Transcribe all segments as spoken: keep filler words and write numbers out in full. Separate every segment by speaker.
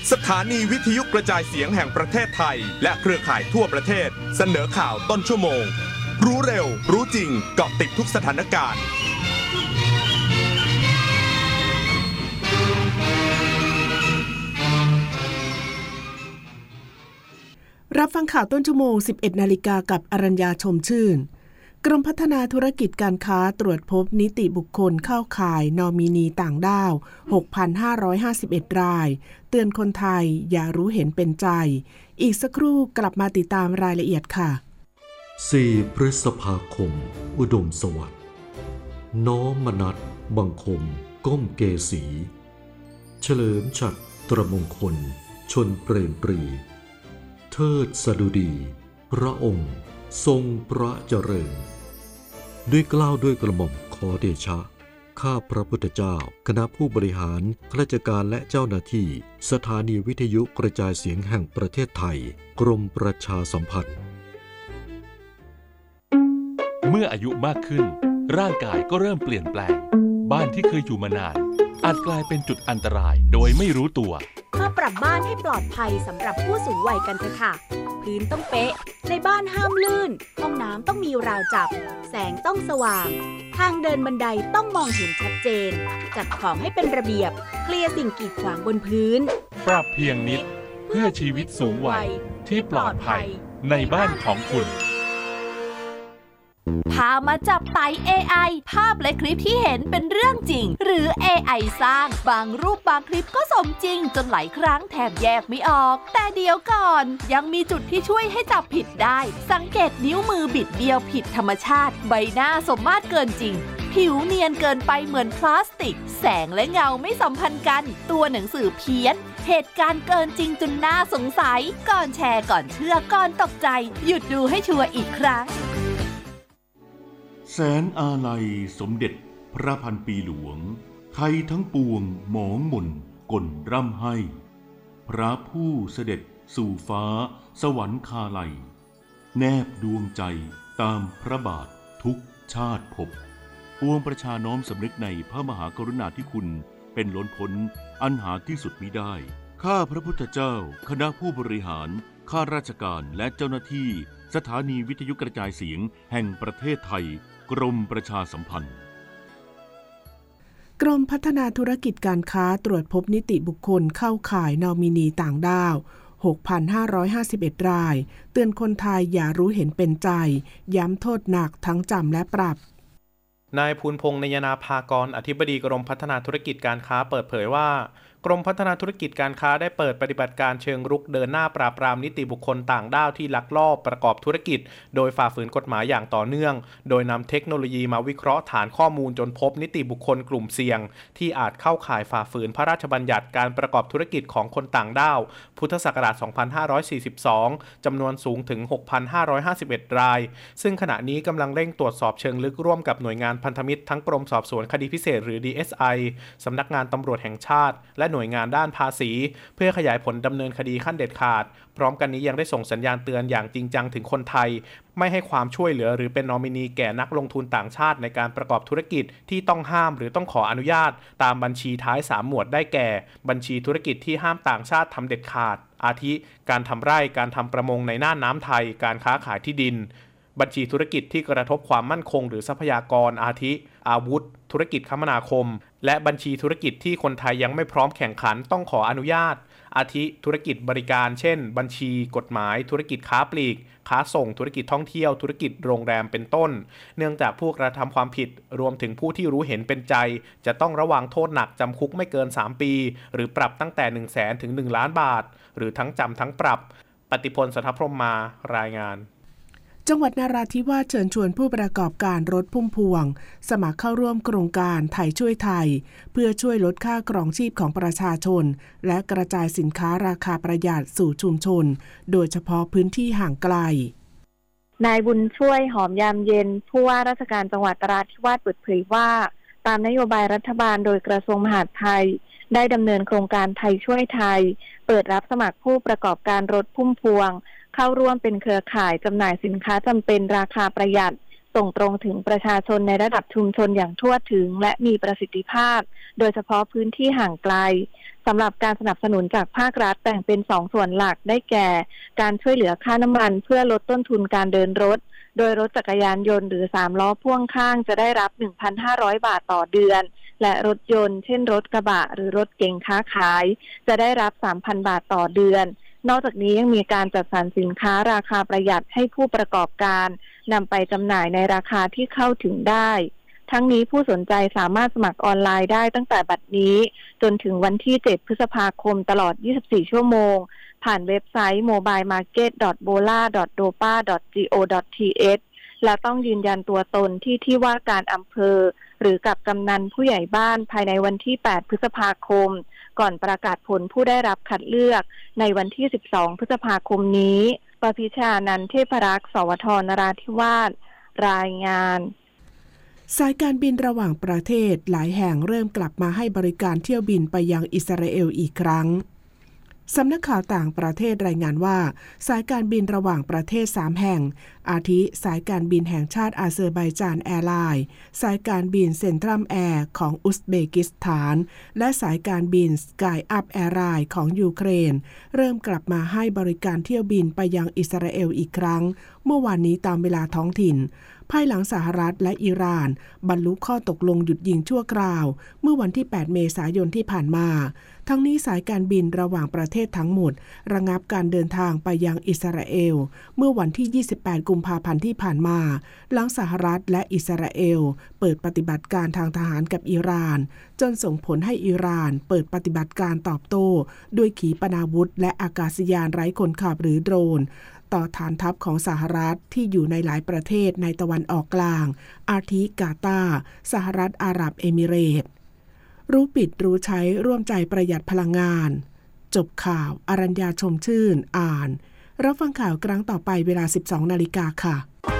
Speaker 1: สถานีวิทยุกระจายเสียงแห่งประเทศไทยและเครือข่ายทั่วประเทศเสนอข่าวต้นชั่วโมงรู้เร็วรู้จริงเกาะติดทุกสถานการณ์
Speaker 2: รับฟังข่าวต้นชั่วโมง สิบเอ็ดนาฬิกากับอรัญญาชมชื่นกรมพัฒนาธุรกิจการค้าตรวจพบนิติบุคคลเข้าข่ายนอมินีต่างด้าว หกพันห้าร้อยห้าสิบเอ็ด รายเตือนคนไทยอย่ารู้เห็นเป็นใจอีกสักครู่กลับมาติดตามรายละเอียดค่ะ
Speaker 3: สี่พฤษภาคมอุดมสวัสดิ์น้อมมนัสบังคมก้มเกษีเฉลิมฉัตรตรมงคลชนเปรมปรีเทิดสดุดีพระองค์ทรงพระเจริญด้วยเกล้าด้วยกระหม่อมขอเดชะข้าพระพุทธเจ้าคณะผู้บริหารข้าราชการและเจ้าหน้าที่สถานีวิทยุกระจายเสียงแห่งประเทศไทยกรมประชาสัมพันธ์
Speaker 4: เมื่ออายุมากขึ้นร่างกายก็เริ่มเปลี่ยนแปลงบ้านที่เคยอยู่มานานอาจกลายเป็นจุดอันตรายโดยไม่รู้ตัว
Speaker 5: มาปรับบ้านให้ปลอดภัยสำหรับผู้สูงวัยกันเถอะค่ะพื้นต้องเป๊ะในบ้านห้ามลื่นห้องน้ำต้องมีราวจับแสงต้องสว่างทางเดินบันไดต้องมองเห็นชัดเจนจัดของให้เป็นระเบียบเคลียร์สิ่งกีดขวางบนพื้น
Speaker 4: ปรับเพียงนิดเพื่อชีวิตสูงวัยที่ปลอดภัยในบ้านของคุณ
Speaker 6: พามาจับไต่ เอ ไอ ภาพและคลิปที่เห็นเป็นเรื่องจริงหรือ เอ ไอ สร้างบางรูปบางคลิปก็สมจริงจนหลายครั้งแทบแยกไม่ออกแต่เดี๋ยวก่อนยังมีจุดที่ช่วยให้จับผิดได้สังเกตนิ้วมือบิดเบี้ยวผิดธรรมชาติใบหน้าสมมาตรเกินจริงผิวเนียนเกินไปเหมือนพลาสติกแสงและเงาไม่สัมพันธ์กันตัวหนังสือเพี้ยนเหตุการณ์เกินจริงจนน่าสงสัยก่อนแชร์ก่อนเชื่อก่อนตกใจหยุดดูให้ชัวร์อีกครั้ง
Speaker 7: แสนอาลัยสมเด็จพระพันปีหลวงไทยทั้งปวงหมองหม่นก่นร่ำให้พระผู้เสด็จสู่ฟ้าสวรรคาลัยแนบดวงใจตามพระบาททุกชาติภพปวงประชาน้อมสำนึกในพระมหากรุณาธิคุณเป็นล้นพ้นอันหาที่สุดมิได้ข้าพระพุทธเจ้าคณะผู้บริหารข้าราชการและเจ้าหน้าที่สถานีวิทยุกระจายเสียงแห่งประเทศไทยกรมประชาสัมพันธ์
Speaker 2: กรมพัฒนาธุรกิจการค้าตรวจพบนิติบุคคลเข้าข่ายนอมินีต่างด้าว หกพันห้าร้อยห้าสิบเอ็ด รายเตือนคนไทยอย่ารู้เห็นเป็นใจย้ำโทษหนักทั้งจำและปรับ
Speaker 8: นายภูลพงษ์นยนาภากรอธิบดีกรมพัฒนาธุรกิจการค้าเปิดเผยว่ากรมพัฒนาธุรกิจการค้าได้เปิดปฏิบัติการเชิงรุกเดินหน้าปราบปรามนิติบุคคลต่างด้าวที่ลักลอบประกอบธุรกิจโดยฝ่าฝืนกฎหมายอย่างต่อเนื่องโดยนำเทคโนโลยีมาวิเคราะห์ฐานข้อมูลจนพบนิติบุคคลกลุ่มเสี่ยงที่อาจเข้าข่ายฝ่าฝืนพระราชบัญญัติการประกอบธุรกิจของคนต่างด้าวพุทธศักราช สองพันห้าร้อยสี่สิบสอง จำนวนสูงถึง หกพันห้าร้อยห้าสิบเอ็ด รายซึ่งขณะนี้กำลังเร่งตรวจสอบเชิงลึกร่วมกับหน่วยงานพันธมิตรทั้งกรมสอบสวนคดีพิเศษหรือ ดี เอส ไอ สำนักงานตำรวจแห่งชาติและหน่วยงานด้านภาษีเพื่อขยายผลดำเนินคดีขั้นเด็ดขาดพร้อมกันนี้ยังได้ส่งสัญญาณเตือนอย่างจริงจังถึงคนไทยไม่ให้ความช่วยเหลือหรือเป็นนอมินีแก่นักลงทุนต่างชาติในการประกอบธุรกิจที่ต้องห้ามหรือต้องขออนุญาตตามบัญชีท้ายสามหมวดได้แก่บัญชีธุรกิจที่ห้ามต่างชาติทำเด็ดขาดอาทิการทำไร่การทำประมงในน่านน้ำไทยการค้าขายที่ดินบัญชีธุรกิจที่กระทบความมั่นคงหรือทรัพยากรอาทิอาวุธธุรกิจคมนาคมและบัญชีธุรกิจที่คนไทยยังไม่พร้อมแข่งขันต้องขออนุญาตอาทิธุรกิจบริการเช่นบัญชีกฎหมายธุรกิจค้าปลีกค้าส่งธุรกิจท่องเที่ยวธุรกิจโรงแรมเป็นต้นเนื่องจากผู้กระทำความผิดรวมถึงผู้ที่รู้เห็นเป็นใจจะต้องระวังโทษหนักจำคุกไม่เกินสามปีหรือปรับตั้งแต่ หนึ่งแสน ถึง หนึ่งล้านบาทหรือทั้งจำทั้งปรับปฏิพล สัทธพรหมารายงาน
Speaker 2: จังหวัดนราธิวาสเชิญชวนผู้ประกอบการรถพุ่มพวงสมัครเข้าร่วมโครงการไทยช่วยไทยเพื่อช่วยลดค่าครองชีพของประชาชนและกระจายสินค้าราคาประหยัดสู่ชุมชนโดยเฉพาะพื้นที่ห่างไกล
Speaker 9: นายบุญช่วยหอมยามเย็นผู้ว่าราชการจังหวัดนราธิวาสเปิดเผยว่าตามนโยบายรัฐบาลโดยกระทรวงมหาดไทยได้ดำเนินโครงการไทยช่วยไทยเปิดรับสมัครผู้ประกอบการรถพุ่มพวงเข้าร่วมเป็นเครือข่ายจำหน่ายสินค้าจำเป็นราคาประหยัดส่งตรงถึงประชาชนในระดับชุมชนอย่างทั่วถึงและมีประสิทธิภาพโดยเฉพาะพื้นที่ห่างไกลสำหรับการสนับสนุนจากภาครัฐแบ่งเป็นสองส่วนหลักได้แก่การช่วยเหลือค่าน้ำมันเพื่อลดต้นทุนการเดินรถโดยรถจักรยานยนต์หรือสามล้อพ่วงข้างจะได้รับ หนึ่งพันห้าร้อย บาทต่อเดือนและรถยนต์เช่นรถกระบะหรือรถเก๋งค้าขายจะได้รับ สามพัน บาทต่อเดือนนอกจากนี้ยังมีการจัดสรรสินค้าราคาประหยัดให้ผู้ประกอบการนำไปจำหน่ายในราคาที่เข้าถึงได้ทั้งนี้ผู้สนใจสามารถสมัครออนไลน์ได้ตั้งแต่บัดนี้จนถึงวันที่เจ็ดพฤษภาคมตลอดยี่สิบสี่ชั่วโมงผ่านเว็บไซต์ โมบายมาร์เก็ต ดอท โบลา ดอท โดปา ดอท จี โอ ดอท ที เอช และต้องยืนยันตัวตนที่ที่ว่าการอำเภอหรือกับกำนันผู้ใหญ่บ้านภายในวันที่แปดพฤษภาคมก่อนประกาศผลผู้ได้รับคัดเลือกในวันที่สิบสองพฤษภาคมนี้ประพิชานันท์เทพรักษ์สวทนราธิวาสรายงาน
Speaker 2: สายการบินระหว่างประเทศหลายแห่งเริ่มกลับมาให้บริการเที่ยวบินไปยังอิสราเอลอีกครั้งสำนักข่าวต่างประเทศรายงานว่าสายการบินระหว่างประเทศสามแห่งอาทิสายการบินแห่งชาติอาเซอร์ไบจานแอร์ไลน์สายการบินเซ็นทรัลแอร์ของอุซเบกิสถานและสายการบินสกายอัพแอร์ไลน์ของยูเครนเริ่มกลับมาให้บริการเที่ยวบินไปยังอิสราเอลอีกครั้งเมื่อวานนี้ตามเวลาท้องถิ่นภายหลังสหรัฐและอิหร่านบรรลุข้อตกลงหยุดยิงชั่วคราวเมื่อวันที่แปดเมษายนที่ผ่านมาทั้งนี้สายการบินระหว่างประเทศทั้งหมดระงับการเดินทางไปยังอิสราเอลเมื่อวันที่ยี่สิบแปดกุมภาพันธ์ที่ผ่านมาหลังสหรัฐและอิสราเอลเปิดปฏิบัติการทางทหารกับอิหร่านจนส่งผลให้อิหร่านเปิดปฏิบัติการตอบโต้ด้วยขีปนาวุธและอากาศยานไร้คนขับหรือโดรนต่อฐานทัพของสหรัฐที่อยู่ในหลายประเทศในตะวันออกกลางอาทิกาตาร์สหรัฐอาหรับเอมิเรตส์รู้ปิดรู้ใช้ร่วมใจประหยัดพลังงานจบข่าวอรัญญาชมชื่นอ่านรับฟังข่าวครั้งต่อไปเวลา สิบสองนาฬิกาค่ะ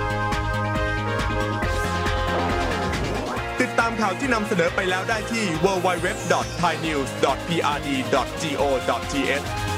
Speaker 1: ติดตามข่าวที่นำเสนอไปแล้วได้ที่ ดับเบิลยู ดับเบิลยู ดับเบิลยู ดอท ไทยนิวส์ ดอท พี อาร์ ดี ดอท จี โอ ดอท ที เอช